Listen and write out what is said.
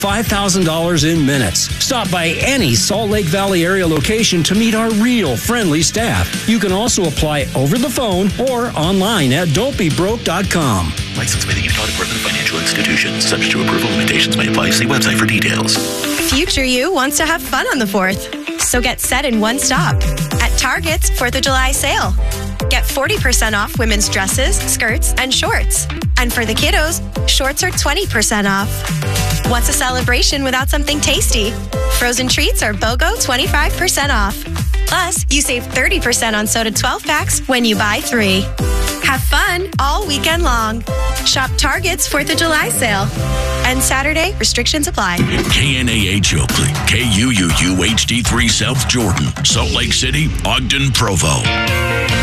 $5,000 in minutes. Stop by any Salt Lake Valley area location to meet our real friendly staff. You can also apply over the phone or online at don'tbebroke.com. Licensed by the Utah Department of Financial Institutions. Subject to approval, limitations may apply. See website for details. Future you wants to have fun on the 4th. So get set in one stop at Target's 4th of July sale. Get 40% off women's dresses, skirts, and shorts. And for the kiddos, shorts are 20% off. What's a celebration without something tasty? Frozen treats are BOGO 25% off. Plus, you save 30% on soda 12 packs when you buy 3. Have fun all weekend long. Shop Target's 4th of July sale. And Saturday, restrictions apply. KNAH Oakley, KUUU HD3 South Jordan, Salt Lake City, Ogden, Provo.